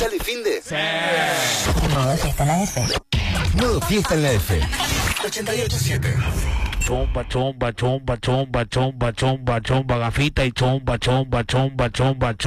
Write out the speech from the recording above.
sale fin de. Sí. Modo fiesta en la F. Modo fiesta en la F. 88.7. Chomba, chomba, chomba, chomba, chomba, chomba, chomba, gafita y chomba, chomba, chomba, chomba, chomba.